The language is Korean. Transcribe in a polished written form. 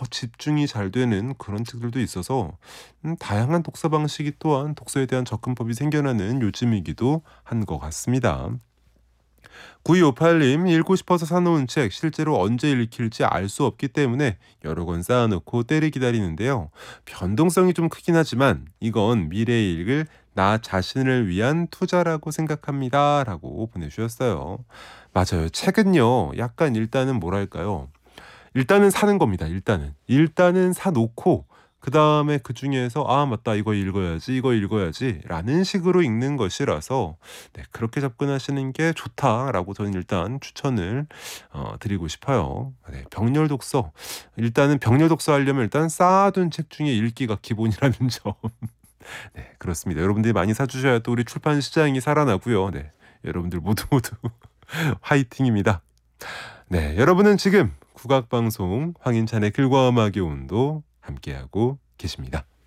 집중이 잘 되는 그런 책들도 있어서 다양한 독서 방식이 또한 독서에 대한 접근법이 생겨나는 요즘이기도 한 것 같습니다. 9258님, 읽고 싶어서 사놓은 책 실제로 언제 읽힐지 알 수 없기 때문에 여러 권 쌓아놓고 때를 기다리는데요. 변동성이 좀 크긴 하지만 이건 미래에 읽을 나 자신을 위한 투자라고 생각합니다. 라고 보내주셨어요. 맞아요. 책은요, 약간 일단은 뭐랄까요. 일단은 사는 겁니다. 일단은 사놓고 그 다음에 그 중에서 아 맞다 이거 읽어야지 라는 식으로 읽는 것이라서 네, 그렇게 접근하시는 게 좋다라고 저는 일단 추천을 드리고 싶어요. 네, 병렬 독서, 일단은 병렬 독서 하려면 일단 쌓아둔 책 중에 읽기가 기본이라는 점. 네, 그렇습니다. 여러분들이 많이 사주셔야 또 우리 출판 시장이 살아나고요. 네, 여러분들 모두 화이팅입니다. 네, 여러분은 지금 국악방송 황인찬의 글과 음악의 온도 함께하고 계십니다.